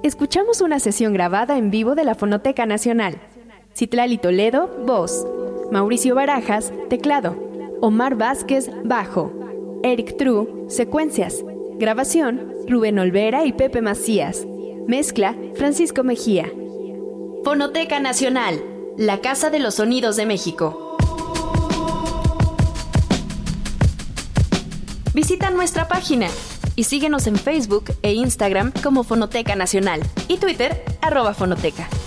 Escuchamos una sesión grabada en vivo de la Fonoteca Nacional. Citlali Toledo, voz. Mauricio Barajas, teclado. Omar Vázquez, bajo. Eric True, secuencias. Grabación, Rubén Olvera y Pepe Macías. Mezcla, Francisco Mejía. Fonoteca Nacional, la Casa de los Sonidos de México. Visita nuestra página y síguenos en Facebook e Instagram como Fonoteca Nacional y Twitter @Fonoteca.